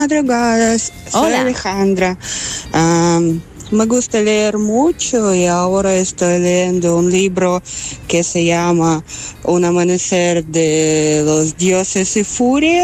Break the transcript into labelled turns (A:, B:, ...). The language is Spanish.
A: madrugadas, soy
B: Hola.
A: Alejandra. Me gusta leer mucho y ahora estoy leyendo un libro que se llama Un amanecer de los dioses y furia.